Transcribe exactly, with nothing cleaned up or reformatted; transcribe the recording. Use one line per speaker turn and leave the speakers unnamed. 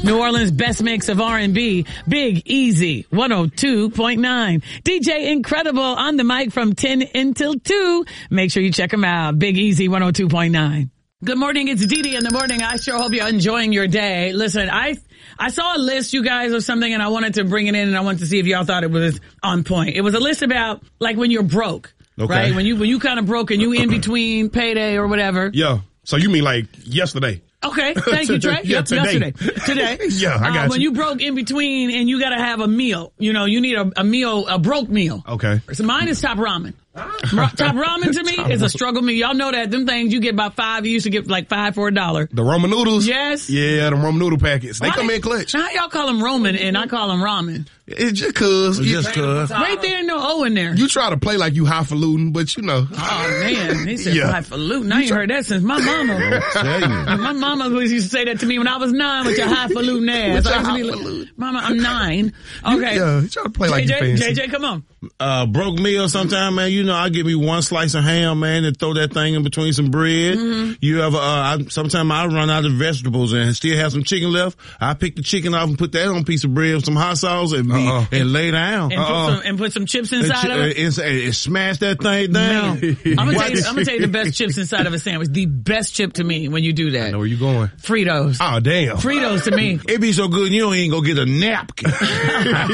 New Orleans' best mix of R and B, Big Easy, one oh two point nine. D J Incredible on the mic from ten until two. Make sure you check him out. Big Easy, one oh two point nine. Good morning. It's Dee Dee in the morning. I sure hope you're enjoying your day. Listen, I I saw a list, you guys, or something, and I wanted to bring it in, and I wanted to see if y'all thought it was on point. It was a list about, like, when you're broke,
okay.
right? When you when you kind of broke and you in between payday or whatever.
Yeah. So you mean like yesterday?
Okay, thank you, Trey.
Yeah,
yep,
today.
yesterday. Today.
Yeah, I got
uh,
you.
When you broke in between and you got to have a meal, you know, you need a, a meal, a broke meal.
Okay.
So mine is Top Ramen. Ra- Top Ramen to me is a struggle meal. Y'all know that. Them things you get about five. You used to get like five for a dollar.
The Roman noodles?
Yes.
Yeah, the Roman noodle packets. They
Why
come
they-
in clutch.
How y'all call them Roman and I call them ramen?
It's just cause.
It's
You,
just cause.
Right there, no O in there.
you try to play like you highfalutin, but you know.
Oh man, he said
Yeah.
highfalutin. I ain't heard that since my mama.
Tell you.
My mama always used to say that to me when I was nine with your highfalutin ass.
With
I
your
used to be like,
highfalutin.
Mama, I'm nine. Okay.
Yeah, you try to play like you
J J,
fancy.
J J, come on.
Uh, broke meal sometime, man. You know, I give me one slice of ham, man, and throw that thing in between some bread.
Mm-hmm.
You ever, uh, I, sometime I run out of vegetables and still have some chicken left. I pick the chicken off and put that on a piece of bread with some hot sauce and, be,
Uh-uh.
and lay down.
And,
Uh-uh.
put some, and put some chips
And
inside
chi-
of it.
and, and, and smash that thing down.
Man, I'm gonna tell you, I'm gonna tell you the best chips inside of a sandwich. The best chip to me when you do that.
I know where you going.
Fritos.
Oh, damn.
Fritos to me.
It be so good you don't even go get a napkin.